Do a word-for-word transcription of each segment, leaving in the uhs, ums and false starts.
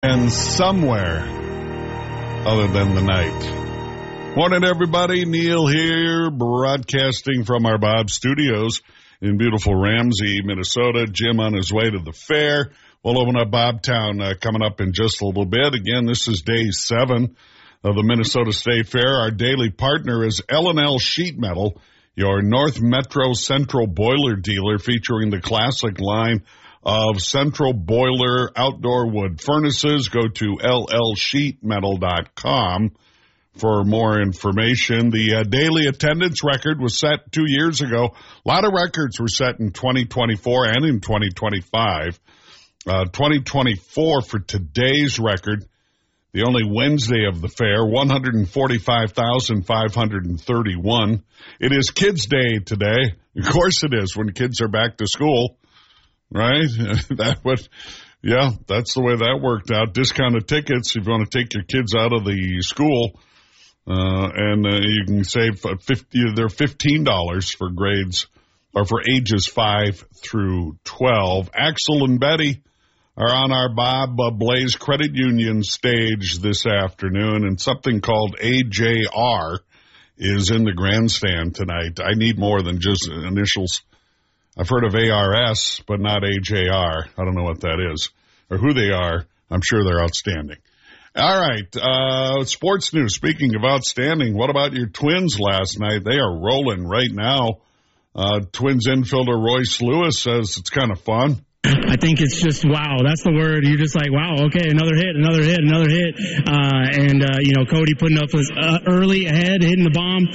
And somewhere other than the night. Morning, everybody. Neil here, broadcasting from our Bob Studios in beautiful Ramsey, Minnesota. Jim on his way to the fair. We'll open up Bobtown uh, coming up in just a little bit. Again, this is day seven of the Minnesota State Fair. Our daily partner is L and L Sheet Metal, your North Metro Central boiler dealer, featuring the classic line of Central Boiler outdoor wood furnaces. Go to L L sheet metal dot com for more information. The uh, daily attendance record was set two years ago. A lot of records were set in twenty twenty-four and in twenty twenty-five. Uh, twenty twenty-four for today's record, the only Wednesday of the fair, one hundred forty-five thousand five hundred thirty-one. It is Kids Day today. Of course it is when kids are back to school. Right? That would, yeah, that's the way that worked out. Discounted tickets if you want to take your kids out of the school, uh, and uh, you can save fifty. They're fifteen dollars for grades or for ages five through twelve. Axel and Betty are on our Bob uh, Blaze Credit Union stage this afternoon, and something called A J R is in the grandstand tonight. I need more than just initials. I've heard of A R S, but not A J R. I don't know what that is or who they are. I'm sure they're outstanding. All right, uh, sports news. Speaking of outstanding, what about your Twins last night? They are rolling right now. Uh, Twins infielder Royce Lewis says it's kind of fun. I think it's just, wow, that's the word. You're just like, wow, okay, another hit, another hit, another hit. Uh, and, uh, you know, Cody putting up his uh, early ahead, hitting the bomb.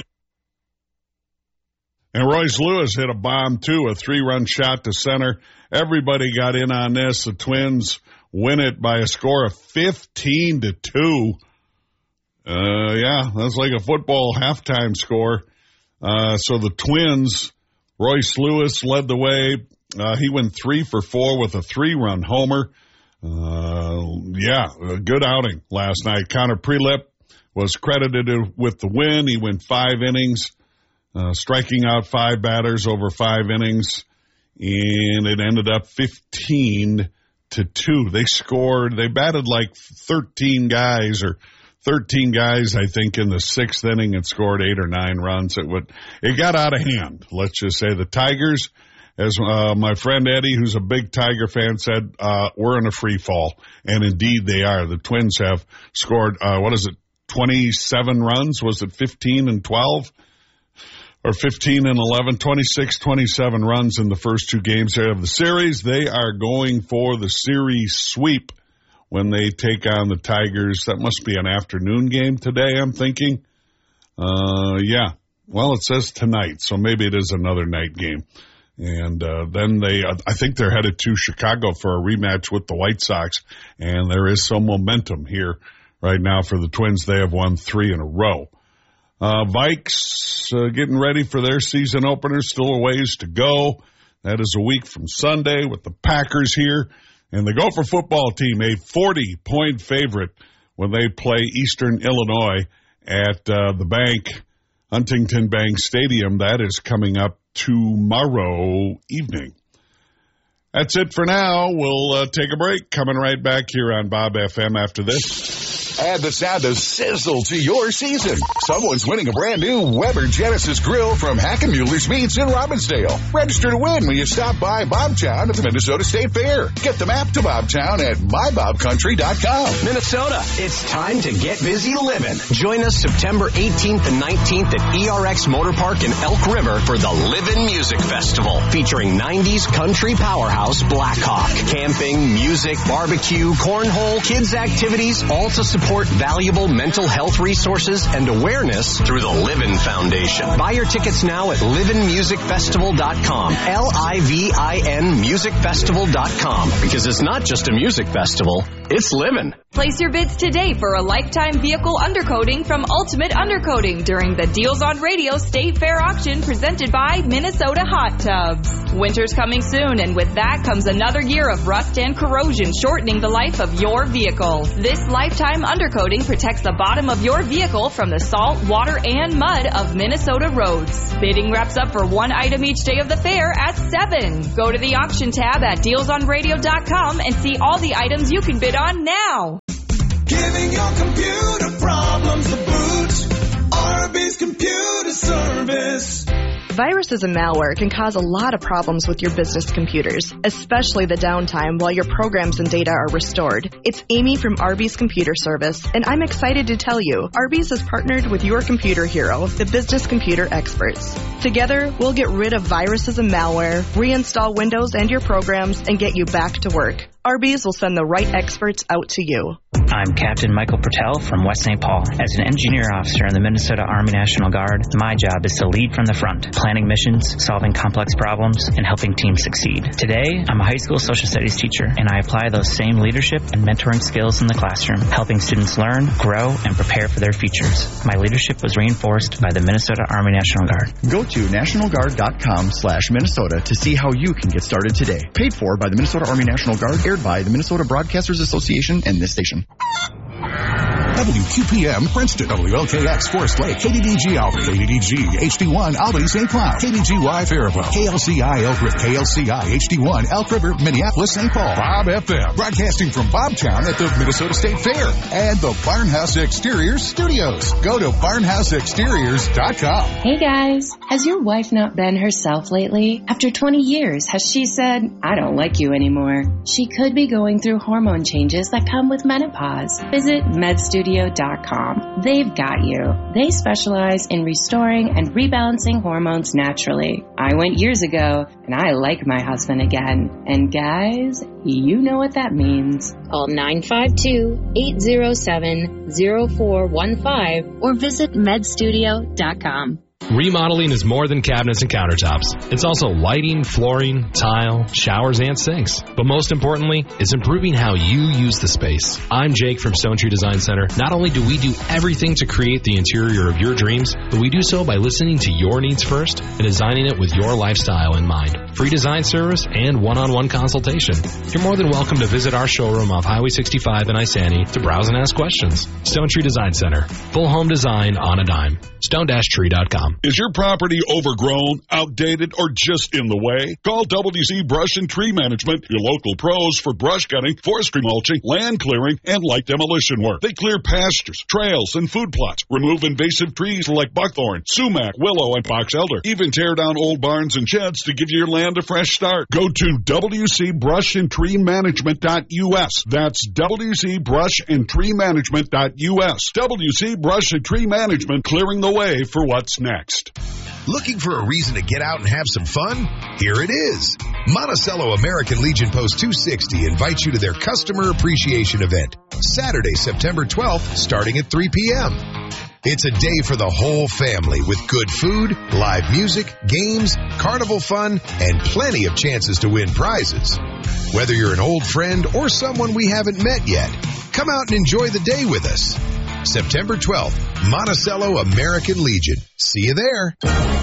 And Royce Lewis hit a bomb, too, a three-run shot to center. Everybody got in on this. The Twins win it by a score of fifteen to two. Uh, yeah, that's like a football halftime score. Uh, so the Twins, Royce Lewis led the way. Uh, he went three for four with a three-run homer. Uh, yeah, a good outing last night. Connor Prelip was credited with the win. He went five innings. Uh, striking out five batters over five innings, and it ended up fifteen to two. They scored, they batted like thirteen guys or thirteen guys, I think, in the sixth inning and scored eight or nine runs. It would, it got out of hand. Let's just say the Tigers, as uh, my friend Eddie, who's a big Tiger fan, said, uh, we're in a free fall. And indeed they are. The Twins have scored, uh, what is it, twenty-seven runs? Was it fifteen and twelve? Or fifteen and eleven, twenty-six, twenty-seven runs in the first two games of the series. They are going for the series sweep when they take on the Tigers. That must be an afternoon game today, I'm thinking. Uh, yeah. Well, it says tonight, so maybe it is another night game. And uh, then they, uh, I think they're headed to Chicago for a rematch with the White Sox, and there is some momentum here right now for the Twins. They have won three in a row. Uh, Vikes uh, getting ready for their season opener. Still a ways to go. That is a week from Sunday with the Packers here. And the Gopher football team, a forty-point favorite when they play Eastern Illinois at uh, the Bank, Huntington Bank Stadium. That is coming up tomorrow evening. That's it for now. We'll uh, take a break. Coming right back here on Bob F M after this. Add the sound of sizzle to your season. Someone's winning a brand new Weber Genesis grill from Hackenmuller's Meats in Robbinsdale. Register to win when you stop by Bobtown at the Minnesota State Fair. Get the map to Bobtown at my bob country dot com. Minnesota, it's time to get busy living. Join us September eighteenth and nineteenth at E R X Motor Park in Elk River for the Livin' Music Festival, featuring nineties country powerhouse Blackhawk. Camping, music, barbecue, cornhole, kids activities, all to support valuable mental health resources and awareness through the Livin' Foundation. Buy your tickets now at livin music festival dot com. L I V I N music festival dot com. Because it's not just a music festival, it's living. Place your bids today for a lifetime vehicle undercoating from Ultimate Undercoating during the Deals on Radio State Fair auction presented by Minnesota Hot Tubs. Winter's coming soon, and with that comes another year of rust and corrosion shortening the life of your vehicle. This lifetime undercoating protects the bottom of your vehicle from the salt, water, and mud of Minnesota roads. Bidding wraps up for one item each day of the fair at seven. Go to the auction tab at deals on radio dot com and see all the items you can bid on now. your computer problems to boot. Arby's Computer Service. Viruses and malware can cause a lot of problems with your business computers, especially the downtime while your programs and data are restored. It's Amy from Arby's Computer Service, and I'm excited to tell you, Arby's has partnered with your computer hero, the business computer experts. Together, we'll get rid of viruses and malware, reinstall Windows and your programs, and get you back to work. Arby's will send the right experts out to you. I'm Captain Michael Pertel from West Saint Paul. As an engineer officer in the Minnesota Army National Guard, my job is to lead from the front, planning missions, solving complex problems, and helping teams succeed. Today, I'm a high school social studies teacher, and I apply those same leadership and mentoring skills in the classroom, helping students learn, grow, and prepare for their futures. My leadership was reinforced by the Minnesota Army National Guard. Go to nationalguard.com slash Minnesota to see how you can get started today. Paid for by the Minnesota Army National Guard, aired by the Minnesota Broadcasters Association and this station. W Q P M Princeton, W L K X Forest Lake, K D D G Albany, K D D G H D one Albany Saint Cloud, K D G Y Faribault, K L C I Elk River, K L C I H D one Elk River, Minneapolis, Saint Paul, Bob F M, broadcasting from Bobtown at the Minnesota State Fair, and the Barnhouse Exteriors Studios. Go to barnhouse exteriors dot com. Hey guys, has your wife not been herself lately? After twenty years, has she said, I don't like you anymore? She could be going through hormone changes that come with menopause. Visit med studio dot com. They've got you. They specialize in restoring and rebalancing hormones naturally. I went years ago, and I like my husband again. And guys, you know what that means. Call nine five two, eight zero seven, zero four one five or visit med studio dot com. Remodeling is more than cabinets and countertops. It's also lighting, flooring, tile, showers, and sinks. But most importantly, it's improving how you use the space. I'm Jake from Stone Tree Design Center. Not only do we do everything to create the interior of your dreams, but we do so by listening to your needs first and designing it with your lifestyle in mind. Free design service and one-on-one consultation. You're more than welcome to visit our showroom off Highway sixty-five in Isani to browse and ask questions. Stone Tree Design Center. Full home design on a dime. stone dash tree dot com. Is your property overgrown, outdated, or just in the way? Call W C Brush and Tree Management, your local pros for brush cutting, forestry mulching, land clearing, and light demolition work. They clear pastures, trails, and food plots, remove invasive trees like buckthorn, sumac, willow, and box elder, even tear down old barns and sheds to give your land a fresh start. Go to W C Brush and Tree Management dot U S. That's W C Brush and Tree Management dot U S. W C Brush and Tree Management, clearing the way for what's next. Looking for a reason to get out and have some fun? Here it is. Monticello American Legion Post two sixty invites you to their Customer Appreciation Event, Saturday, September twelfth, starting at three p.m. It's a day for the whole family with good food, live music, games, carnival fun, and plenty of chances to win prizes. Whether you're an old friend or someone we haven't met yet, come out and enjoy the day with us. September twelfth, Monticello American Legion. See you there.